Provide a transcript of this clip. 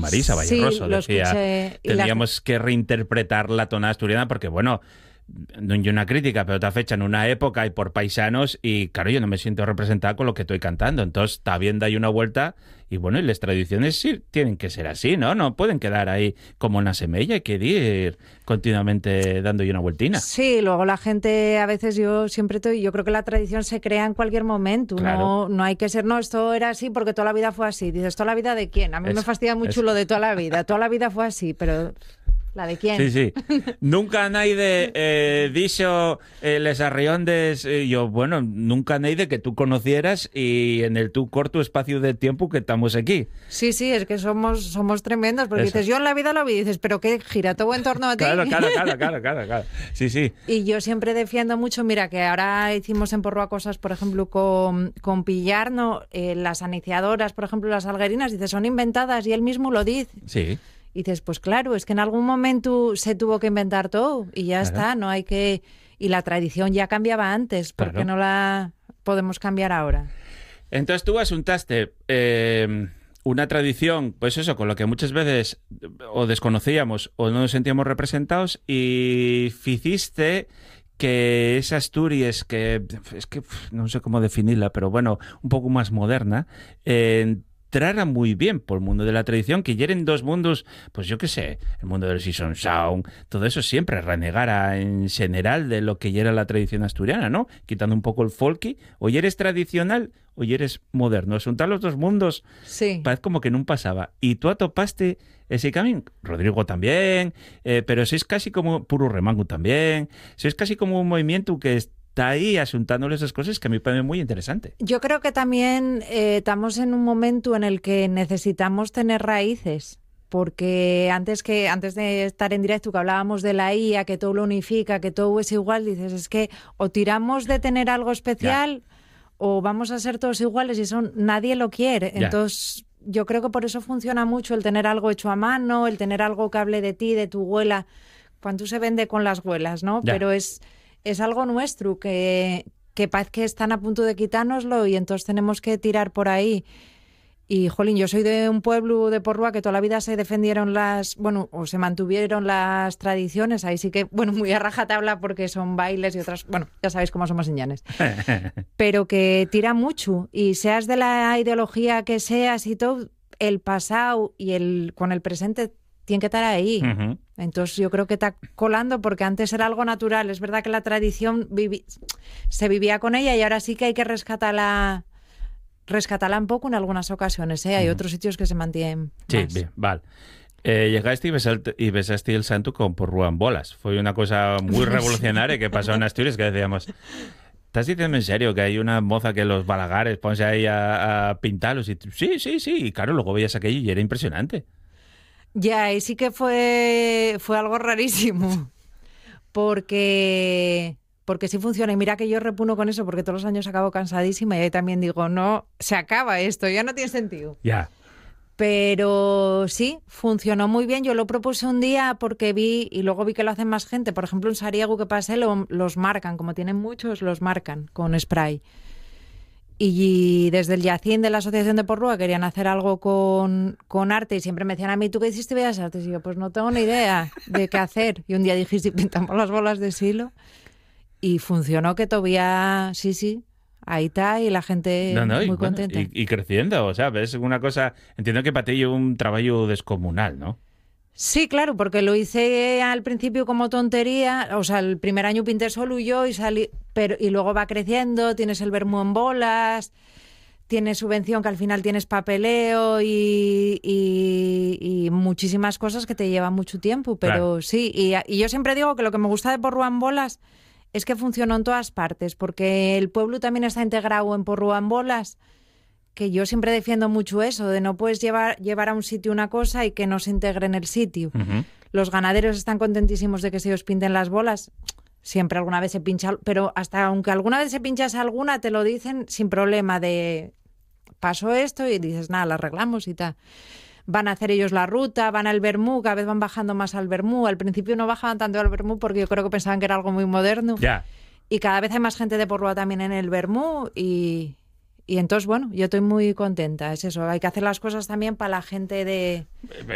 Marisa Valleroso, lo decía, escuché, tendríamos que reinterpretar la tonada asturiana porque, bueno, no hay una crítica, pero te fecha en una época y por paisanos y, claro, yo no me siento representada con lo que estoy cantando. Entonces, está bien, da ahí una vuelta y, bueno, y las tradiciones sí tienen que ser así, ¿no? No pueden quedar ahí como una semilla, hay que ir continuamente dando ahí una vueltina. Sí, luego la gente, a veces yo creo que la tradición se crea en cualquier momento, Claro. no hay que ser, no, esto era así porque toda la vida fue así. Dices, ¿toda la vida de quién? A mí me fastidia mucho lo de toda la vida fue así, pero ¿la de quién? Sí, sí. Nunca naide dixo les arriondes, yo, bueno, nunca naide que tú conocieras y en el tu corto espacio de tiempo que estamos aquí. Sí, es que somos tremendos, porque Eso. dices, yo en la vida lo vi, y dices, pero ¿qué gira todo en torno a ti? Claro. Sí, sí. Y yo siempre defiendo mucho, mira, que ahora hicimos en Porrúa cosas, por ejemplo, con Pillar, ¿no? Las aniciadoras, por ejemplo, las alguerinas, dices, son inventadas y él mismo lo dice. Sí. Y dices, pues claro, es que en algún momento se tuvo que inventar todo y ya está, no hay que... Y la tradición ya cambiaba antes, ¿por qué no la podemos cambiar ahora? Entonces tú asuntaste una tradición, pues eso, con lo que muchas veces o desconocíamos o no nos sentíamos representados y hiciste que esa Asturias, que es que no sé cómo definirla, pero bueno, un poco más moderna, entrara muy bien por el mundo de la tradición, que ya en dos mundos, pues yo qué sé, el mundo del season sound, todo eso siempre renegara en general de lo que ya era la tradición asturiana, ¿no? Quitando un poco el folky, o ya eres tradicional o ya eres moderno. Juntar los dos mundos sí. Parece como que no pasaba. Y tú atopaste ese camino, Rodrigo también, pero sois casi como Puro Remango también, sois casi como un movimiento que está ahí asuntándole esas cosas que a mí me parece muy interesante. Yo creo que también estamos en un momento en el que necesitamos tener raíces, porque antes de estar en directo, que hablábamos de la IA, que todo lo unifica, que todo es igual, dices, es que o tiramos de tener algo especial o vamos a ser todos iguales y eso nadie lo quiere. Entonces, yo creo que por eso funciona mucho el tener algo hecho a mano, el tener algo que hable de ti, de tu abuela. Cuánto se vende con las abuelas, ¿no? Pero es algo nuestro que parece que están a punto de quitárnoslo y entonces tenemos que tirar por ahí. Y, jolín, yo soy de un pueblo de Porrúa que toda la vida se defendieron o se mantuvieron las tradiciones. Ahí sí que, muy a rajatabla porque son bailes y otras, ya sabéis cómo somos señanes. Pero que tira mucho. Y seas de la ideología que seas y todo, el pasado y con el presente tiene que estar ahí. Uh-huh. Entonces yo creo que está colando porque antes era algo natural. Es verdad que la tradición se vivía con ella y ahora sí que hay que rescatarla un poco en algunas ocasiones, ¿eh? Hay otros sitios que se mantienen Sí, más. bien, vale. Llegaste y besaste el santo con Porrúa en bolas. Fue una cosa muy revolucionaria que pasó en Asturias, que decíamos, ¿estás diciendo en serio que hay una moza que los balagares ponse ahí a pintarlos? Y sí. Y claro, luego veías aquello y era impresionante. Ya, y sí que fue algo rarísimo. Porque sí funciona. Y mira que yo repugno con eso porque todos los años acabo cansadísima y ahí también digo, no, se acaba esto, ya no tiene sentido. Ya. Pero sí, funcionó muy bien. Yo lo propuse un día porque vi, y luego vi que lo hacen más gente. Por ejemplo, en Sariego que pasé los marcan, como tienen muchos, los marcan con spray. Y desde el Yacín de la Asociación de Porrúa querían hacer algo con arte y siempre me decían a mí, ¿tú qué hiciste Bellas Artes? Y yo, pues no tengo ni idea de qué hacer. Y un día dije, si pintamos las bolas de silo. Y funcionó que todavía, sí, ahí está y la gente muy contenta. Y creciendo, o sea, es una cosa, entiendo que para ti es un trabajo descomunal, ¿no? Sí, claro, porque lo hice al principio como tontería, o sea, el primer año pinté solo yo y salí, y luego va creciendo, tienes el vermú en bolas, tienes subvención que al final tienes papeleo y muchísimas cosas que te llevan mucho tiempo, pero claro. Sí, y yo siempre digo que lo que me gusta de Porrúa en bolas es que funcionó en todas partes, porque el pueblo también está integrado en Porrúa en bolas, que yo siempre defiendo mucho eso, de no puedes llevar a un sitio una cosa y que no se integre en el sitio. Uh-huh. Los ganaderos están contentísimos de que se os pinten las bolas. Siempre alguna vez se pincha, pero hasta aunque alguna vez se pinchase alguna, te lo dicen sin problema de pasó esto y dices, nada, lo arreglamos y tal. Van a hacer ellos la ruta, van al vermú, cada vez van bajando más al vermú. Al principio no bajaban tanto al vermú porque yo creo que pensaban que era algo muy moderno. Yeah. Y cada vez hay más gente de Porrúa también en el vermú y entonces, yo estoy muy contenta. Es eso, hay que hacer las cosas también para la gente de...